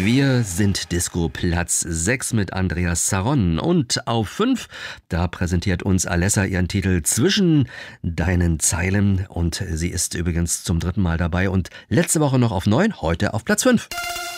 Wir sind Disco Platz 6 mit Andreas Zaron und auf 5, da präsentiert uns Alessa ihren Titel Zwischen deinen Zeilen und sie ist übrigens zum 3. Mal dabei und letzte Woche noch auf 9, heute auf Platz 5.